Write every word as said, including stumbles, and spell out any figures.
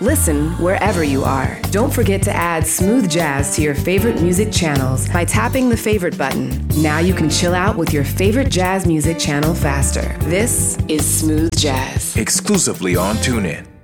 Listen wherever you are. Don't forget to add smooth jazz to your favorite music channels by tapping the favorite button. Now you can chill out with your favorite jazz music channel faster. This is Smooth Jazz. Exclusively on TuneIn.